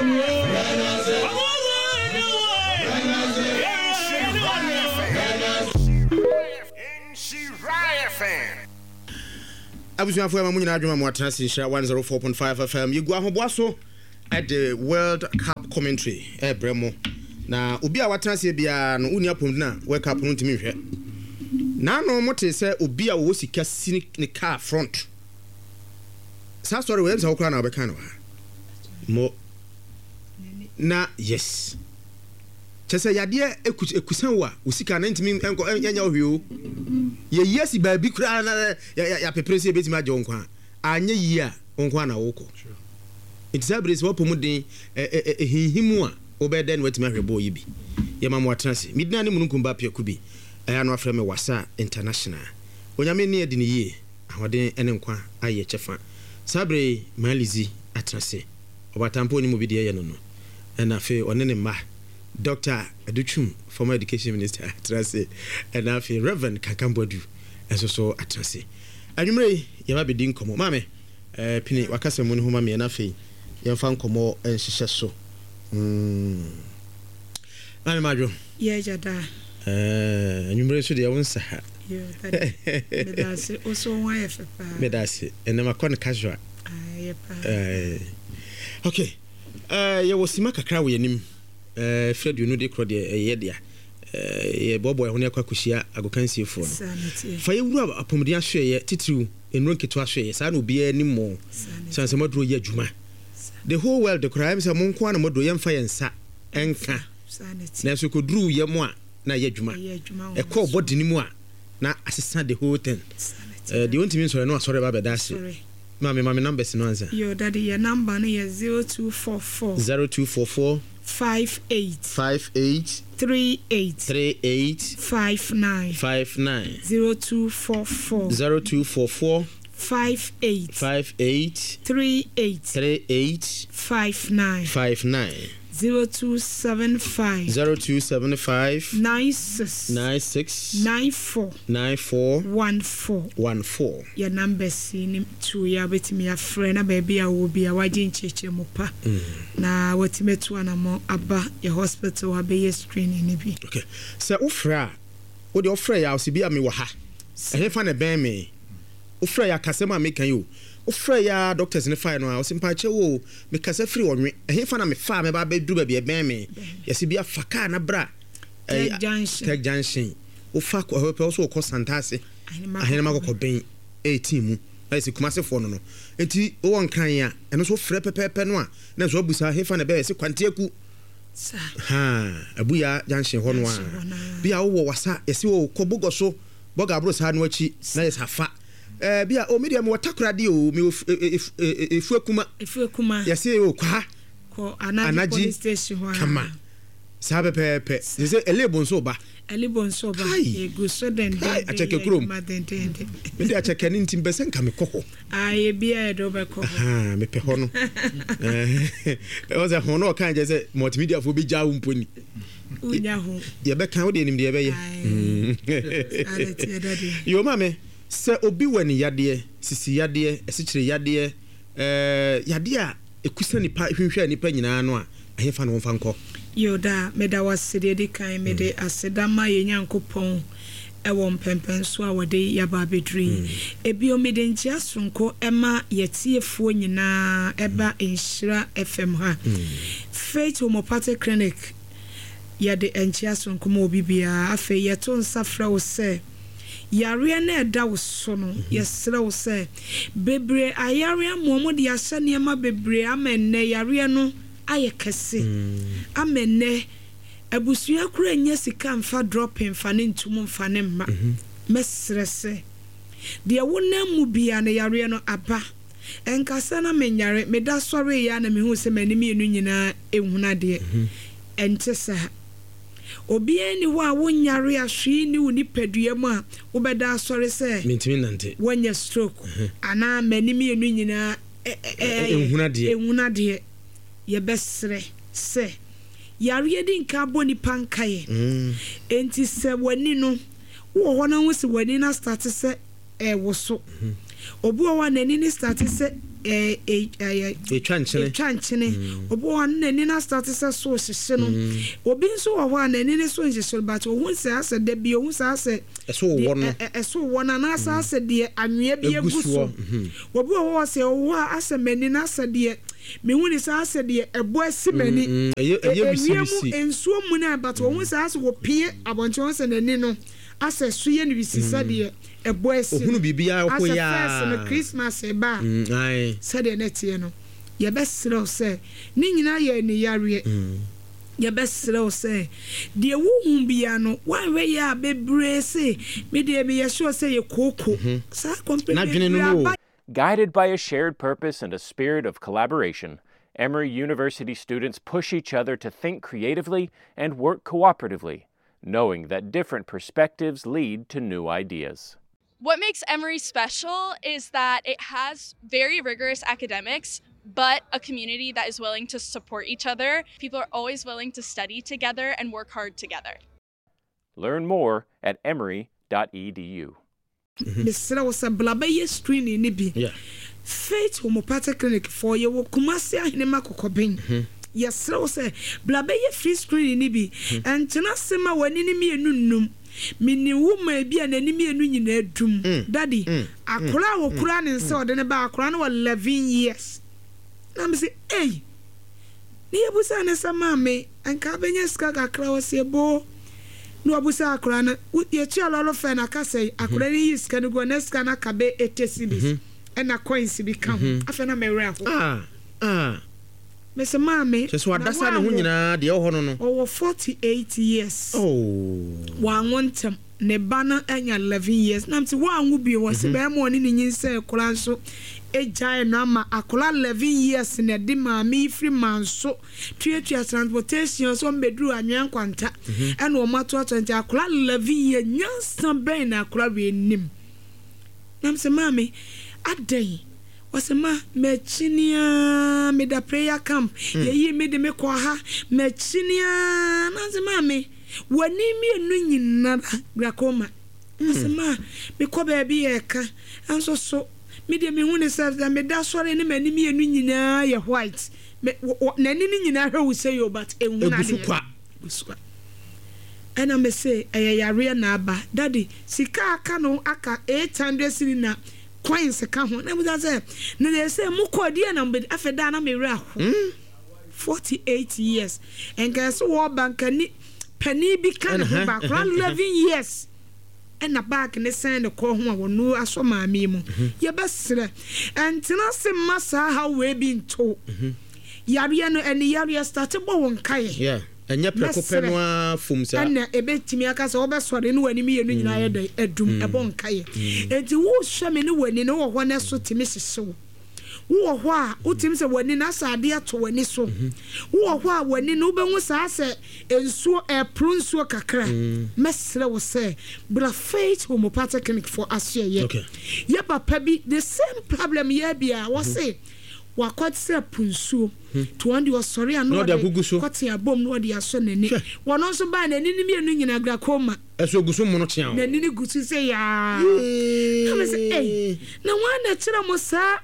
Abusuafo ma munyina adwuma mo atena sinhira 104.5 FM yegu ahoboa so at the World Cup commentary bremo na obi a watena se bia no uni apom na World Cup no ntimi hwɛ na no mote se obi a wo sika sini ne car front sa story we nsa okra na obeka no mo na yes chese yade ekusan wa usika na ntimi enko enya ohweo ye yes baabi kura na ya peprese betima je onkwa anya yi a onkwa na woko it sabres wo pomuden hihimu a obeden wetima hwebo yi bi ye ma mo atrase midina ne mununkum ba pia kubi aya no afra me wasa international onyame ne edi ne yie ahoden ene nkwa aye chefa sabre malizi atrase obatampo ni mo bi de ye no no na fe onene ma Dr. Aduchum, former education minister, Atrase, and now Reverend Kakambodu, as also Atrase. And you may, you might be doing come, Mammy, Pinny, Wakasamun, whom I may not fee, you found come more and she says so. I'm Madro. Yes, Jada. And you may should the own Saha. That's also why that's it, and then I can't casual. Okay, you was Simaka Crow in him. Fred you know de crowd ye dia bobo ehone akwakuhia agokansie fo no fa ye wuru apomdia hweye titru enro nketo ahweye sa na obi ani mo sanse modro ye adwuma the whole world the crime say monko na modro ye mfa ye nsa enka na so kodru ye mo a na ye adwuma e call body ni mu a na assistant the whole thing the only means so no sorry ba bedase mama numbers no answer your daddy your number no is 0244 58 38 59 0244 58 38 59 0275 96 94 14 your numbers in to ya betimi ya friend na baby a wo bia waje ncheche mo pa na watimetu anamo aba ya hospital wa be screening ni bi okay so ofra wo de ofra ya osibi ame wo ha ehefa na ben me ofra ya kasema me kan yo ofra ya doctors ne fire no a osimpa che wo me kasa free onwe ehefa na me fa me ba be duru ba bi ben me yesi bia faka na bra Tech junction ofa ko pe so ko santase ahenema ko ben 18 mu ayesi kumase fo no enti o won kan ya eno so frɛ pepepe no a na so abusa hefa na be yesi kwanteku abuya junction ho no a bia wo wasa yesi wo ko bogo so boga bro sa no achi na yesa fa bia o media me watakura de o me efuakuma yesi o kwa ko anaji police station ho kama sabe pepe ze elebon so ba ego so den acheke krom me de acheke ni ntim besen ka me kokho aye bia do be kokho me pe ho no o ze ho no kan je se multimedia fo bi ja umponi unya ho ye be kan wo de nim de be ye yo mame se obi wani yade sisi yade esikire yade yade a ekusa nipa hwehwe nipa nyina no a ahefa no mfa nko yoda meda wasede de kan mede asedama ye nyankopon ewo mpempen so a wode yaba bedri ebio mede ntia sonko ema yetiefuo nyina eba Nhyira FM ha Faith Homeopathic Clinic yade ntia sonko mo bibia afa yeto nsafra wo se yare na eda wo so no yesre wo se bebre ayare amomo de ahye ne ma bebre amenne yare no ayekese amenne abusua kura nya sika mfa dropping fa ne ntum mfa ne ma mesrese de wona mu bia ne yare no aba enkasa na menyare meda sore ya na mehu se mani mienu nyina ehuna de entesa obi ani ho a wonyare ahwe ni woni padua mu a wobeda sore se mentimi nante wonya stroke ana mani mienu nyina ehuna de ye besre se yare di nka boni pankaye enti se wani no wo ho na wo se wani na start se woso obu wa nani ni start se chanchene obo an nani na start say so hye no obi nso wo ho an nani ne so hye but ohun say ase da bi ohun say ase eso wo no eso wo na ase ase de anwea bi eguso obi wo say wo ase mani na ase de me hu ni say ase de ebo asimani ewiemu ensuo mu na but ohun say ase wo pie abonche say nani no ase suye ni bisisa de ebo esi ohunu bibia okoya ase no Christmas eba ai say de netie no ye besrew say ni nyina ye ni yare ye besrew say de wo hu bia no wan we ya bebre say me de be ye sure say ye koko sa company. Guided by a shared purpose and a spirit of collaboration, Emory University students push each other to think creatively and work cooperatively, knowing that different perspectives lead to new ideas. What makes Emory special is that it has very rigorous academics, but a community that is willing to support each other. People are always willing to study together and work hard together. Learn more at emory.edu. Mr. was a blabby screening nibi. Faith Homeopathic Clinic for your Kumasia Hinemakokobin. Yes, so say blabby free screening nibi. And Tenasima when enemy nunum. Mini woman be an enemy in a drum. Daddy, Akura will cran and saw then about crown 11 years. Nam say, hey, near Busana Samame and Cabinets Kaka Cross a bow. No Busa Crana, with your child all of Fenaka say, Akurani is can go Nescana Cabe etesibis and a coins become a phenomenon. Mr. Mammy, just what that's not the Ohono. Over 48 years. Oh, one want them, Nebana and 11 years. Namty one would be was a bear morning in say, Colasso, a giant number, a cola 11 years in a dimmer, me free man so, 3 years transportation, some bedroom and young quanta, and no matter 20 a cola 11 years, young some brain a club in him. Namty Mammy, a day. Wasema mechinia me da prayer camp ye me de me kwa ha mechinia nanzema me wani mi enu nyina grakoma wasema me ko ba bi eka anso so me de me hu ne self da me da sore ne mani mi enu nyina ye white na ni nyina hwe wo say yo but enhu na de busukwa ana me say yare na aba daddy sika aka no aka 800 cedi na coins ka ho na buza say na they say mukodi na mbe afeda na me ra 48 years and guess what bank ni penny bi kan ho ba 11 years and na back ne send the call ho wonu aso maami mu ye besre and tina se masa how we been to yare no eni yare start bo won kai yeah enye prekope no afum sa na ebetimi aka se obesore no wani mi yenu nyina ye de adum ebon kaye enti wo hwe me ne wani no wo ho na so timi hyesew wo ho a utimi se wani na sade ato wani so wo ho a wani no behu sa se ensuo epronsuo kakra mesre wo se bra Faith Homeopathic Clinic for asia ye ye papa bi the same problem ye bia wo se wakot se punsuo to wandi osori anu de kwati abom no de aso nani wono so ba nani ni mienu nyina grakoma eso gusu mu no tia nani ni gusu se ya kama se eh na wana kira mo sa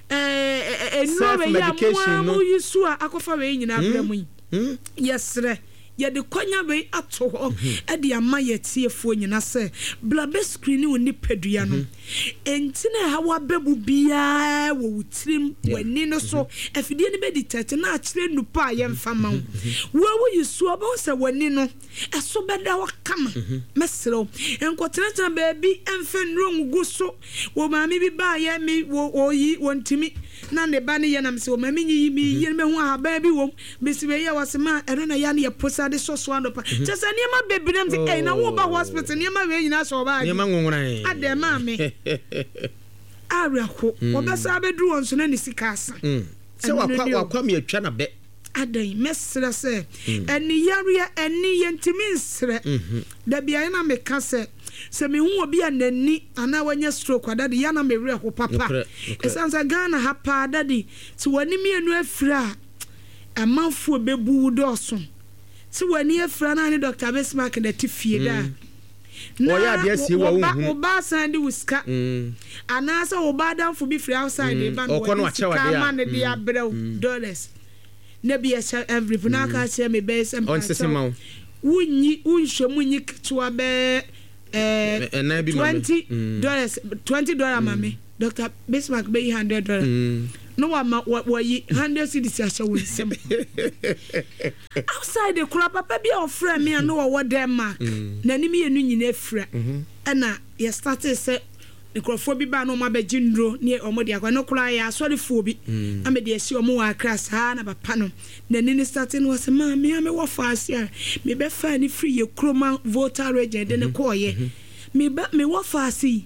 enu ya mo yusu akofa we nyina abramu yesre ye de konya be ato ho e de ama ye tiefo nyina se blabe screen woni padua no entina ha wa bebu bia wo wutrim wani no so afidie ne be di tete na akire nupa ye mfama wo yusu oba se wani no eso beda wa kama mesro enkotenata baby emfe nro nguso wo maami bi ba ye mi wo yi wontimi na ne ba ne ye na mse wo maami yi mi ye me hu ha ba bi wo besibe ye wasema ero na ya ne ye posa de so so ando pa chese niema bebinem se na wo ba hospital niema we nyina so ba niema ngonwona ade ma me ariako wo besa bedru won so na ni sika asa se wakwa me atwa na be ade mesra se eni yare eni yentimi nsre da bia na me ka se me hu obi anani ana wanya stroke adade ya na me re ho papa esanza Ghana ha pa adade ti wani mienu afira amanfo bebu do so ti wani afira na ni Dr. Besmark da tifie da ya dia sie wa wo ba san de wiska ana sa wo ba dan fo bi free outside e ba no ma ne dia brew dollars na bi every punaka che me be sem on sesema unyi unhwemu kitwa be $20 mame Dr. Bismarck be $100 no wa yi 100 cedis asha wonsem outside the club papa bi ofra me no wo Denmark na ni me enu nyina afra na ye started say the crofo bi ba no ma be gindro ne omode akwa no kura ya asori fo bi amede asi omo wa akras ha na papa no na ni starting was ma me wo fa asia me be fa ni free ye kroma voter regent ne ko ye me wo fa asi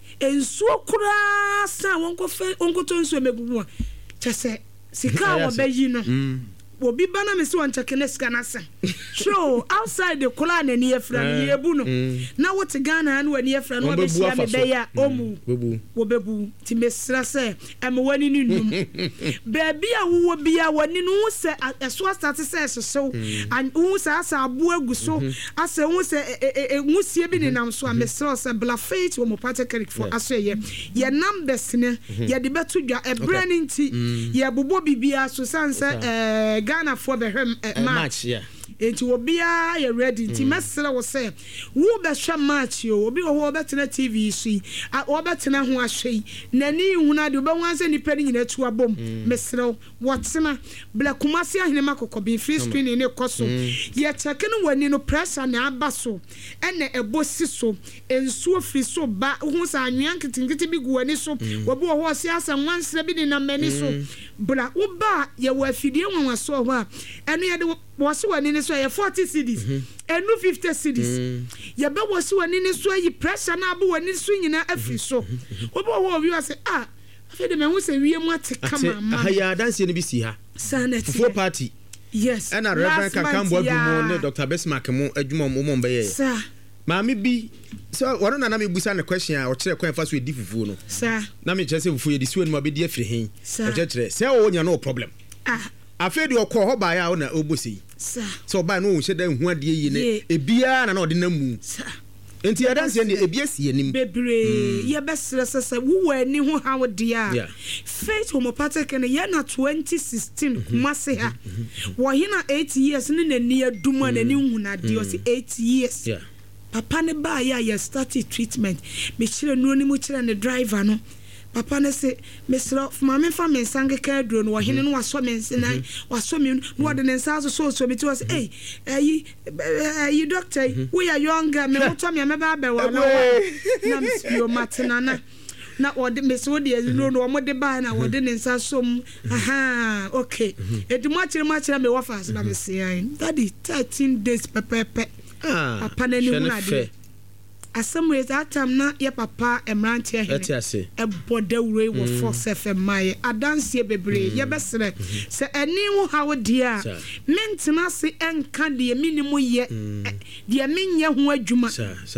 ensuo kura sa wonko to nsuo megugu a chese sika wo be yi no obi bana me se won cheke ne sika na sa show outside the kula na ni efra ni ebu no na what Ghana na wani efra no be sia me be ya omu wo bebu ti mesra se em wani ni num baby a wo bia wani no se eso start se so and wo sa abu aguso ase wo se nwusie bi ni nam so a mesra se bla faith wo mo patrick for aso ye numbers ne ye de betu dwa e brand nti ye bobo bibia so sanse Ghana for the match enti obia ye ready nti mesra wo say wo be hwa match yo obi wo betena TV so wo betena ho ahwe nani huna de oba wanse ni pedi nyina tu abom mesra wo tena bla kumasi ahene makoko be free screen ne koso ye check no wani no pressure na abaso ene ebosi so ensuo free so ba hu sa anwan kitinkiti bi gu wani so obi wo ho se asa wansre bi ni na mani so bla wo ba ye wo afidie wanwa so ho a eno ye de wasi wani ni so ye 40 cedis enu 50 cedis ye be wasi wani ni so yi pressure na abo wani so nyina afi so obo wo wi wase afede me hu se wie mu ate kama ma ha ya dance ni bi si ha sanity for party yes and Reverend Kakambo agumo ne Dr. Bismarck mu adwuma mo be ye sir maami bi so wano na me busa na question a o kire kwan fa so edi fufu no sir na me kire se fufu ye di so ni ma be di afiri hen o kire se o nya no problem afede okọ ho ba ya na obosi so ba no hye da hu ade yi ne ebia na ode na mu enti ya dance ne ebia si anim bebre ye besre sese wo wani ho ha de a faith homeopathic ne ye na 2016 kuma se ha wo hina 8 years ne nani aduma nani huna de o si 8 years papa ne ba ya started treatment me kire no ni mu kire ne driver no papa ne se mesro mama fa me sange ka duro no hene no waso me nsan waso me no wode ne nsan so me ti was you doctor we are younger me what me ba be wa na me yo matenana na wode me so de no mo de ba na wode ne nsan so aha okay edu ma kire me wa fast na me se that is 13 days pepepe papa ne ni na de asamwe that time na ye papa emrante ahene e bodawure wo Fox FM mai adanse bebre ye besere se eni wo hawo dia mentena se enka de minimum ye de menye ho adwuma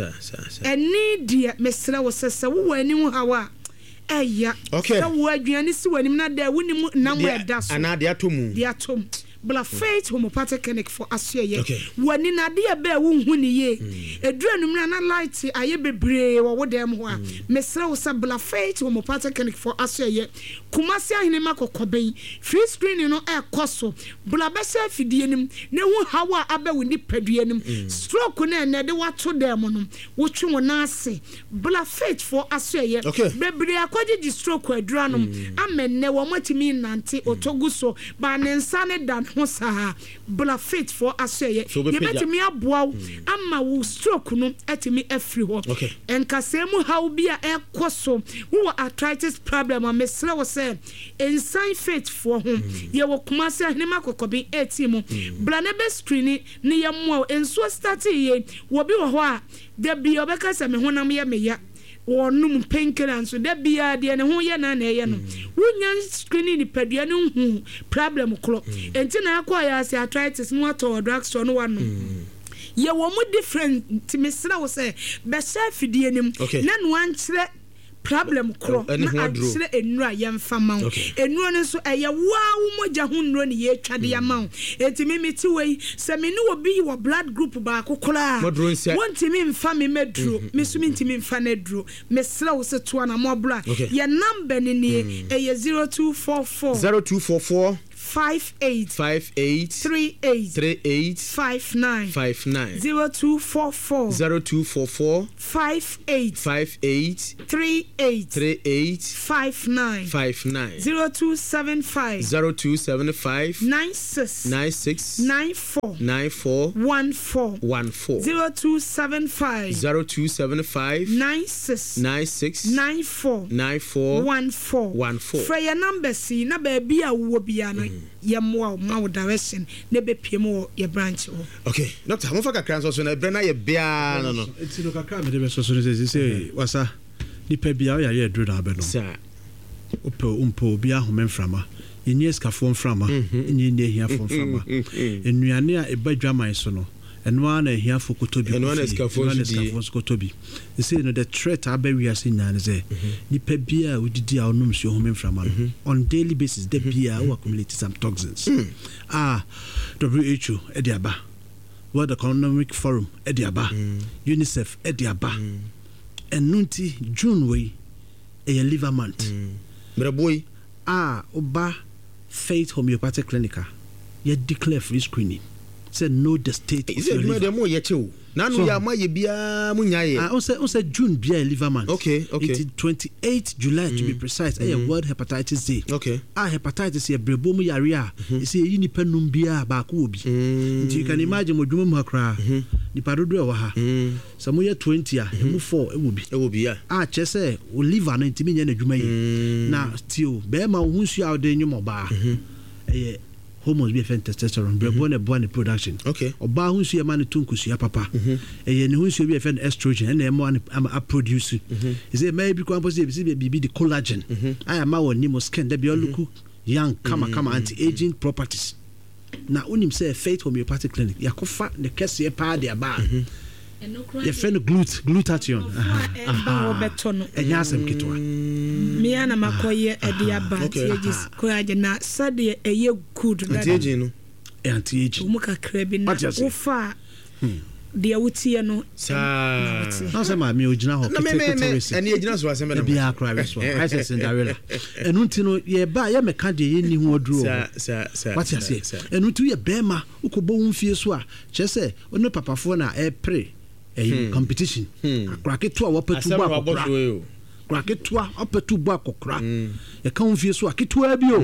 eni de mesere wo sese wo eni wo hawo eya se wo adwani si wanim na da woni na mo eda so ana de atom bla faith homeopathic clinic for asye wani na de be wo hu ni ye edranum na light aye bebre wo dem ho a mesre wo sa bla faith homeopathic clinic for asye kumasi ahene makokoben free screen no e koso bla be se fidie nim ne hu hawa abawo ni padue nim stroke na ne de wato dem no wo twe wo na ase bla faith for asye bebre akwaje stroke adranum amenne wo matimi nante otoguso ba ne nsa ne dan hosa bla faith for asye ye betimi aboa ama wo stroke no etimi afri ho enkasemu how bia ekoso wo arthritis problem a mesre wo se ensign faith for home ye wo kumase ahne makokobi 18 mu bla ne be screen ne ye mo enso start ye wo bi wo ho a de bi obeka se me honam ye meya wonum painkiller so da bia de ne ho ye na ye no wonya screening ni padua ne hu problem klo enti na akwa ya se arthritis no ato drugstore no wano ye wo mu different ti mesra wo se be sha fidie nim na no ankire problem kro na akyere enura yemfa ma wo enuro no so eye waawo mogya ho nuro ne ye twade ya ma wo etimi meti wei se me ne obi wo blood group ba kokora wontimi mfa me meduro me so mentimi mfa na duro me sra wo se to na mo bra ye number ne ne eye 0244 58 38 59 0244 58 38 59 0275 96 94 14 0275 96 94 14 Freya number C na baby a wo bia no yemwa ma direction na be piem wo ye branch wo. Okay, doctor, mo fa kakra so na brana ye bia no. Enti no kakra me de be so say wasa nipa bia ya ye dro na be no. Sir. Umpo bia homemframa. Enye skafo mframa, enye ne hiafo mframa. Enuane a ebadwaman so no. Enwa na hiafo kotobi. Enwa na skafo kotobi. They say the threat abewi ase nyane say nipa bia odidi a onum so homemframa no. On daily basis the bia we accumulate some toxins. WHO ediaba. World Economic Forum ediaba. UNICEF ediaba. Enunti June way a liver month. Boy, Oba Faith Homeopathic Clinica, yet declare free screening. Said no, the state is it more yet too? Nanu ya ma ye bia munyaye. Also June bia liver month. Okay. It's 28 July to be precise. World Hepatitis Day. Okay. Hepatitis ye brebo mu yarea. You see yini penum bia ba ko obi. You can imagine mo dwuma mu akra. Ni parodo e wa ha. Some year 20 a mu 4 e wo bi ya. Chese o liver na ntimi nya na dwuma yi. Na still be ma hu nsu a de nyum oba. Hormones be testosterone brebo na born production. Okay. Oba hu nsu e ma ne tunkusu ya papa. Ne hu nsu be estrogen and e mo am produce. Is it maybe kwa possible be the collagen. I am our nimo skin that be look young kama anti-aging properties. Na unim say Faith Homeopathic Clinic yakofa ne kese pa de aba. Ye friend glutathione. Enyasem kitwa. Me ana makoye ediaba anti-aging collagen na sade eye good anti-aging. Umuka krebi na ufa dia wutie no sa na say ma me ogina ho kete ene egina so asem na bia akra we so I say Cinderella enu nti no ye ba ye meka de ye ni ho aduro sa what you say enu nti ye bema ukobo hu fie so a che say onu papafo na e pre competition akra keto a wapatu ba akra kraketua opetu bo akokra e kan fie so aketua bi o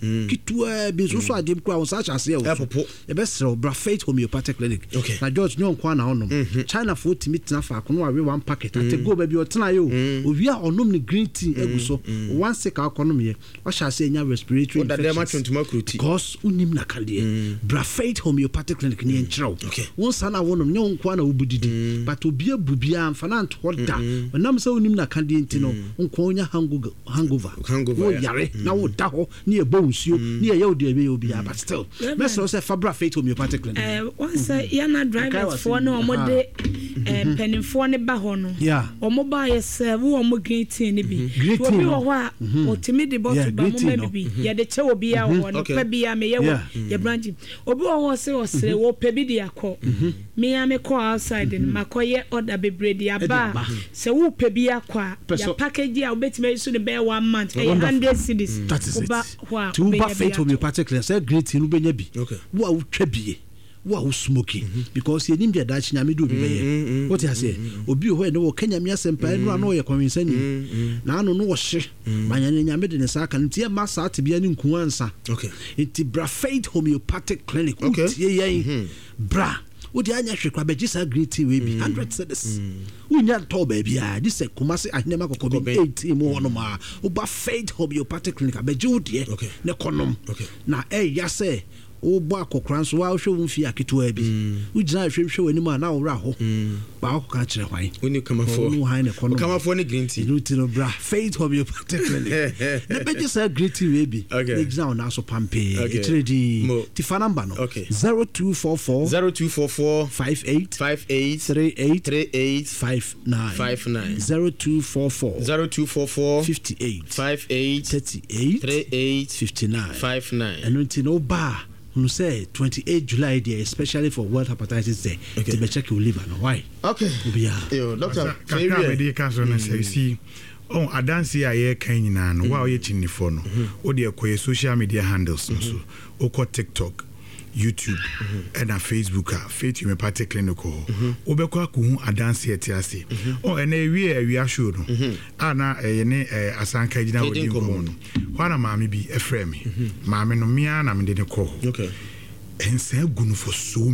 ketua bi so ade kwa won sa chase e wo e be sere Bra Faith Homeopathic Clinic na George nyon kwa na onom China for timit fa kono awe one packet ate go ba bi o tena yo owi a onom ni green tea eguso one sick akonom ye o chase enya respiratory infection because unim na kale Bra Faith Homeopathic Clinic ni enchrew won sa na wonom nyon kwa na obudidi but obi abubia amfa na ntoda onam sa unim na kale ntino unkonya hangover wo yare na wo da ho ne e bo nsuo ne e ye de be obi but still meso say Bra Faith Homeopathic Clinic once yana drivers for no omode penifo ne ba ho no omo ba yes wo omo green tea ne bi obi wo ho a otimi de bottle ba mo ma bi ye de che obi a ho no pa bi a me ye wo ye branch obi wo ho se osre wo pa bi de akọ me ya me call outside in makoye order bebre de aba se wo pa bi akọ ya package a obetime so the bear 1 month 100 cedis oba to Bra Faith Homeopathic Clinic say great tea no benya bi wo a wotwa bie wo a wo smoking because ye nim dia da chinya me do bi be what you say obi ho e no wo kanya me asempa no ano ye konwinsani na ano no wo hye manyane nya me de ne sa ka ntie ma sa te bia ni nku ansa iti Bra Faith Homeopathic Clinic utie yen bra odi anya hwekwa be gisa great tea we bi 100 cedis unya to ba bia this Kumasi ahinema kokko bi 18 mo wono ma Bra Faith Homeopathic Clinic be judie ne konom na ya say wo bɔ akɔkora nso wa hwɛ wo mfi aketewa bi wo gyina hwɛ w'anim a na wo wura hɔ ba wo ka kyerɛ hwan woni kamafo ne green tea no tino bra faith homeopathic clinic na bɛgye saa green tea we bi na gyina wo na so pampe ɛkyerɛ di tifa number no 0244 58 38 59 0244 58 38 59 ɛno nti no ba no say 28 July day especially for World Hepatitis Day to be check your liver no why yo doctor maybe cancer na say see on adansi aye kan nyina no wa oye chinifo no o de ekoye social media handles so o ko TikTok YouTube and Facebook Faith Homeopathic Clinic obekwa ko hu adanse etiase o ena ewia show no ana ne asanka gina wodi nkomo no hwana maame bi efrɛ me maame no mia na me de ne ko ensa gu no for so